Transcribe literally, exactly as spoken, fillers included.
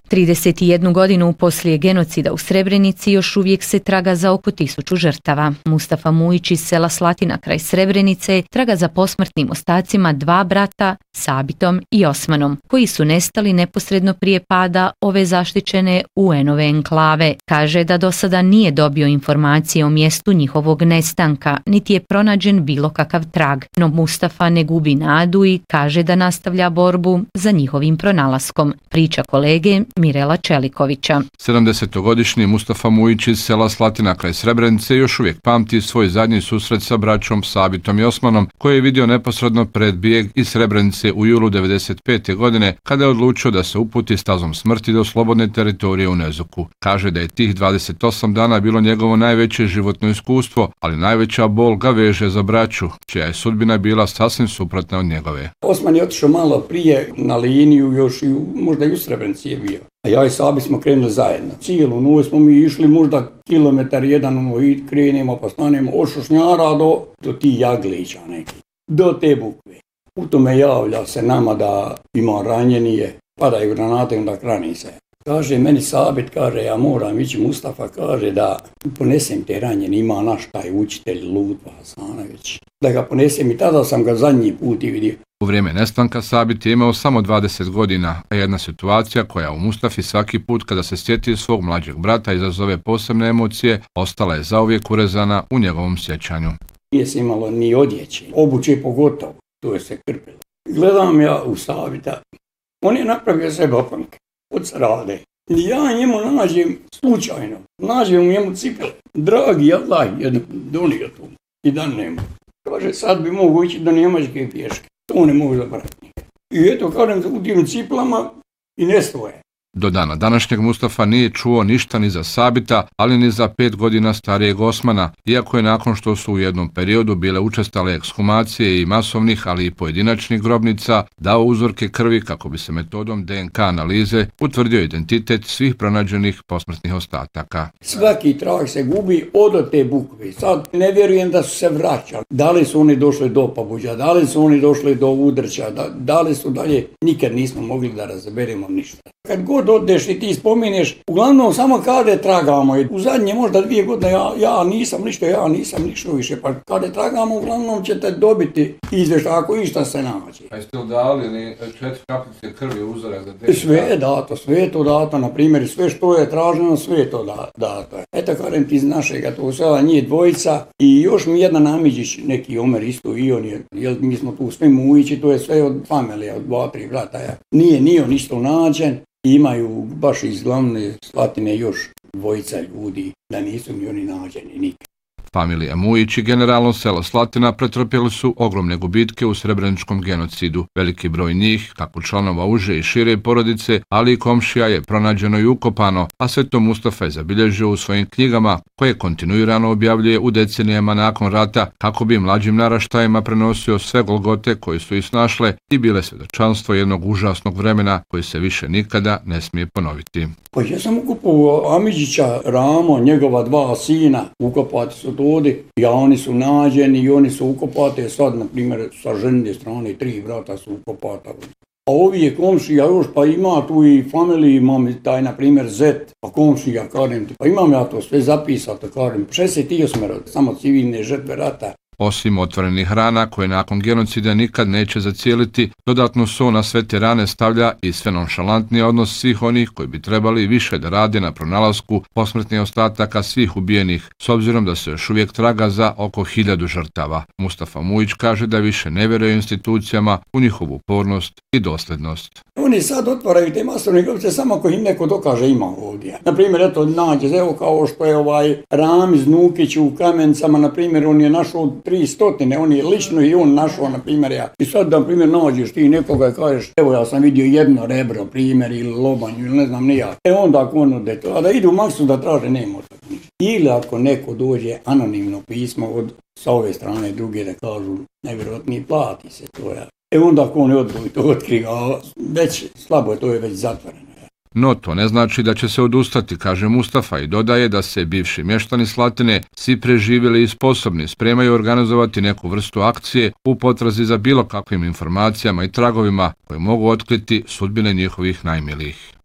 trideset jednu godinu poslije genocida u Srebrenici još uvijek se traga za oko tisuću žrtava. Mustafa Mujić iz sela Slatina kraj Srebrenice traga za posmrtnim ostacima dva brata, Sabitom i Osmanom, koji su nestali neposredno prije pada ove zaštićene U N-ove enklave. Kaže da do sada nije dobio informacije o mjestu njihovog nestanka, niti je pronađen bilo kakav trag, no Mustafa ne gubi nadu i kaže da nastavlja borbu za njihovim pronalaskom. Priča kolege Mirela Čelikovića. sedamdesetogodišnji Mustafa Mujić iz sela Slatina kraj Srebrenice još uvijek pamti svoj zadnji susret sa braćom Sabitom i Osmanom, koji je vidio neposredno pred bijeg iz Srebrenice u julu devedeset pete. godine, kada je odlučio da se uputi stazom smrti do slobodne teritorije u Nezuku. Kaže da je tih dvadeset osam dana bilo njegovo najveće životno iskustvo, ali najveća bol ga veže za braću, čija je sudbina bila sasvim suprotna od njegove. Osman je otišao malo prije na liniju, još i možda i u Srebrenici je bio. A ja i Sabi smo krenuli zajedno. Cijelu noć smo mi išli možda kilometar jedan, ono, i krenemo pa stanemo od Šušnjara do, do ti Jaglića neki, do te Bukve. U tome javlja se nama da ima ranjenije, padaju granate, onda krani se. Kaže, meni Sabit, kaže, ja moram ići, Mustafa kaže da ponesem te ranjene, ima naš taj učitelj Lutva Hasanović. Da ga ponesem i tada sam ga zadnji put i vidio. U vrijeme nestanka Sabit je imao samo dvadeset godina, a jedna situacija koja u Mustafi svaki put kada se sjeti svog mlađeg brata izazove posebne emocije, ostala je zauvijek urezana u njegovom sjećanju. Nije se imalo ni odjeće, obuće pogotovo, to je se krpilo. Gledam ja u Sabita, on je napravio sebe opanke od srade. I ja njemu nađem slučajno, nađem u njemu cipele. Dragi Allah, jedan donio tu i dan nema. Kaže, sad bi mogu ići do Njemačke pješke. To ne mogu zabrati. I eto, kažem, u tim ciplama i nestoje. Do dana današnjeg Mustafa nije čuo ništa ni za Sabita, ali ni za pet godina starijeg Osmana, iako je nakon što su u jednom periodu bile učestale ekshumacije i masovnih, ali i pojedinačnih grobnica, dao uzorke krvi kako bi se metodom D N K analize utvrdio identitet svih pronađenih posmrtnih ostataka. Svaki trag se gubi od te Bukve. Sad ne vjerujem da su se vraćali. Da li su oni došli do Pabuđa, da li su oni došli do Udrća, da, da li su dalje, nikad nismo mogli da razaberemo ništa. Kad god odeš i ti spominješ, uglavnom samo kada tragamo, u zadnje možda dvije godine ja, ja nisam ništa, ja nisam ništa više, pa kada tragamo uglavnom ćete dobiti izvještaj ako išta se nađe. A jeste li dali ni četiri kapljice krvi uzorak za D N K? Sve je dato, sve je to dato, na primjer, sve što je traženo, sve je to dato. Eto kažem ti iz našega to sada njih dvojica i još mi jedna Namiđić, neki Omer isto i on je, jer mi smo tu sve Mujići, to je sve od familija, od dva, tri brata. Ja. Nije, nije on isto nađen. Imaju baš iz glavne Slatine još dvojica ljudi, da nisu mi oni nađeni nikad. Familija Mujić i generalno selo Slatina pretrpjeli su ogromne gubitke u srebreničkom genocidu. Veliki broj njih, kako članova uže i šire porodice, ali i komšija je pronađeno i ukopano, a sve to Mustafa je zabilježio u svojim knjigama, koje kontinuirano objavljuje u decenijama nakon rata, kako bi mlađim naraštajima prenosio sve golgote koje su ih snašle i bile svjedočanstvo jednog užasnog vremena koji se više nikada ne smije ponoviti. Pa ja sam ukopao Amidžića, Ramo, njegova dva sina, ukopati su ovdje, ja oni su nađeni i oni su ukopate, sad na primjer sa ženine strane tri brata su ukopata. A ovi je komšija još, pa ima tu i familiji, imam taj na primjer Zet, pa komšija, kažem ti, pa imam ja to sve zapisato, kažem, šezdeset osam samo civilne žrtve rata. Osim otvorenih rana koje nakon genocida nikad neće zacijeliti, dodatno so na sve te rane stavlja i sve nonšalantni odnos svih onih koji bi trebali više da rade na pronalasku posmrtnih ostataka svih ubijenih, s obzirom da se još uvijek traga za oko hiljadu žrtava. Mustafa Mujić kaže da više ne vjeruje institucijama u njihovu upornost i doslednost. Oni sad otvaraju te masovne grobice samo ako im neko dokaže ima ovdje. Naprimjer, eto, nađe, evo kao što je ovaj Ramiz Nukić u Kamencama, naprimjer, on je našao tri stotine, on je lično i on našao, na primjer, ja. I sad, na primjer, nađeš ti nekoga i kažeš, evo ja sam vidio jedno rebro, primjer, ili lobanju, ili ne znam ni ja. E onda ako ono de to, a da idu u maksu da traže, nema tako ništa. Ili ako neko dođe anonimno pismo od sa ove strane druge da kažu, nevjerojatnije plati se to, ja. E onda ako on odboji to otkriva, već slabo je, to je već zatvoreno. No to ne znači da će se odustati, kaže Mustafa i dodaje da se bivši mještani Slatine, svi preživjeli i sposobni, spremaju organizovati neku vrstu akcije u potrazi za bilo kakvim informacijama i tragovima koje mogu otkriti sudbine njihovih najmilijih.